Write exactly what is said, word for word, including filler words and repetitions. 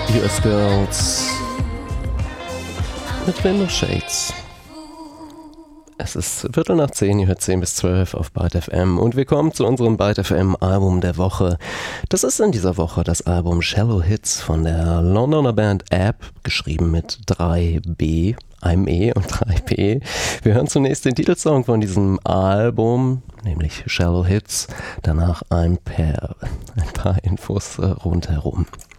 U S Girls mit Window Shades. Es ist Viertel nach zehn, ihr hört zehn bis zwölf auf Byte F M und wir kommen zu unserem Byte F M Album der Woche. Das ist in dieser Woche das Album Shallow Hits von der Londoner Band App, geschrieben mit drei B, einem E und drei P. Wir hören zunächst den Titelsong von diesem Album, nämlich Shallow Hits, danach ein paar, ein paar Infos rundherum.